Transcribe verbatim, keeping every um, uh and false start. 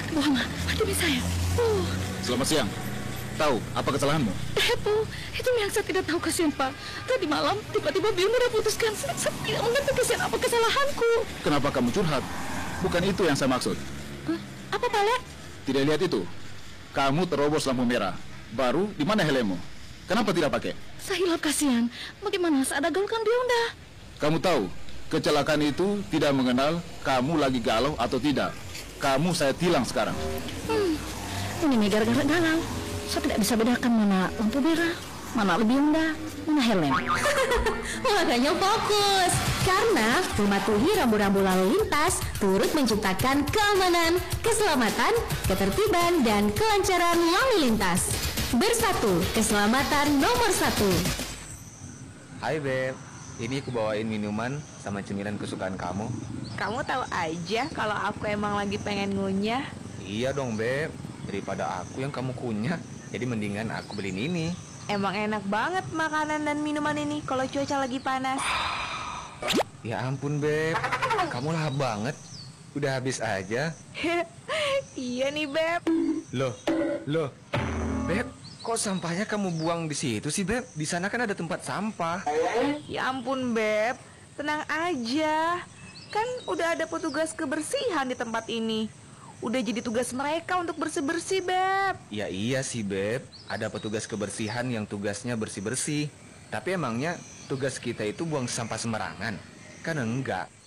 Buang, demi saya. Oh. Selamat siang. Tahu apa kesalahanmu? Eh, Bu, itu yang saya tidak tahu, kasihan, Pak. Tadi malam tiba-tiba Biung udah putuskan. Saya, saya tidak mengerti kasihan apa kesalahanku. Kenapa kamu curhat? Bukan itu yang saya maksud. Huh? Apa, Pak Le? Tidak lihat itu? Kamu terobos lampu merah. Baru di mana helmmu? Kenapa tidak pakai? Saya hilap, kasihan. Bagaimana saya ada gaulkan Biung dah? Kamu tahu, kecelakaan itu tidak mengenal kamu lagi galau atau tidak. Kamu saya tilang sekarang. Hmm, ini gara-gara galau. Saya tidak bisa bedakan mana lampu merah, mana lebih indah, mana helm. Makanya fokus, karena mematuhi rambu-rambu lalu lintas turut menciptakan keamanan, keselamatan, ketertiban, dan kelancaran lalu lintas. Bersatu, keselamatan nomor satu. Hai Beb, ini aku bawain minuman sama cemilan kesukaan kamu. Kamu tahu aja kalau aku emang lagi pengen ngunyah. Iya dong Beb, daripada aku yang kamu kunyah, jadi mendingan aku beliin ini. Emang enak banget makanan dan minuman ini kalau cuaca lagi panas. Ya ampun Beb, kamu lahap banget. Udah habis aja. Iya nih Beb. Loh, loh, Beb, kok sampahnya kamu buang di situ sih Beb? Di sana kan ada tempat sampah. Ya ampun Beb, tenang aja. Kan udah ada petugas kebersihan di tempat ini. Udah jadi tugas mereka untuk bersih-bersih, Beb. Ya iya sih, Beb. Ada petugas kebersihan yang tugasnya bersih-bersih. Tapi emangnya tugas kita itu buang sampah sembarangan? Kan enggak.